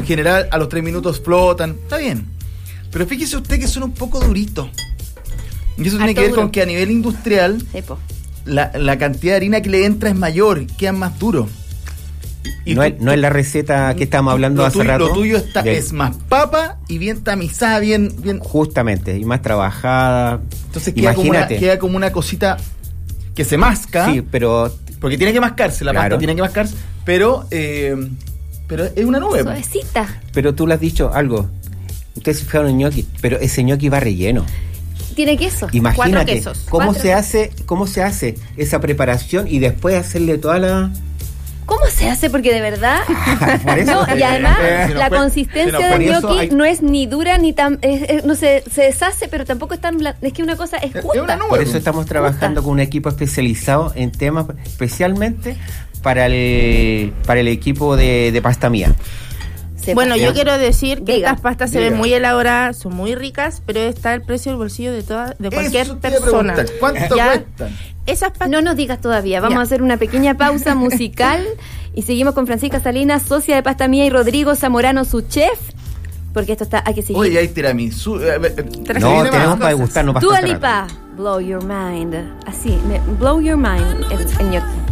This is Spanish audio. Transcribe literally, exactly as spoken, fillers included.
general a los tres minutos flotan, está bien. Pero fíjese usted que son un poco duritos. Y eso tiene que ver duro. Con que a nivel industrial, sí, la, la cantidad de harina que le entra es mayor, quedan más duros. Y no, tú, es, no es la receta que estábamos hablando hace tuyo, rato. Lo tuyo está, de, es más papa y bien tamizada, bien, bien... Justamente, y más trabajada. Entonces queda como, una, queda como una cosita que se masca. Sí, pero... Porque tiene que mascarse, la claro. pasta tiene que mascarse, pero, eh, pero es una nube. Suavecita. Pero tú le has dicho algo. Ustedes se fijaron en ñoqui, pero ese ñoqui va relleno. Tiene queso. Imagínate cuatro quesos. cómo Cuatro. se hace, cómo se hace esa preparación y después hacerle toda la... ¿Cómo se hace? Porque de verdad... Por eso, no, y además eh, la fue, consistencia no, del ñoqui hay... no es ni dura ni tan... Es, es, no se, se deshace, pero tampoco es tan... Es que una cosa es justa. Es una Por eso estamos trabajando justa. Con un equipo especializado en temas, especialmente para el para el equipo de, de pasta mía. Bueno, yo quiero decir que Diga. estas pastas se Diga. ven muy elaboradas, son muy ricas, pero está el precio del bolsillo de toda, de cualquier Eso te persona. ¿Cuánto ¿Ya? cuestan? Esas pastas... No nos digas todavía, vamos Ya. a hacer una pequeña pausa musical y seguimos con Francisca Salinas, socia de Pasta Mía, y Rodrigo Zamorano, su chef, porque esto está, hay que seguir. Oye, hay tiramisú. Eh, eh, no, tenemos para degustar, no para Dua Lipa, Blow Your Mind. Así, me, Blow Your Mind, el, el ñoqui.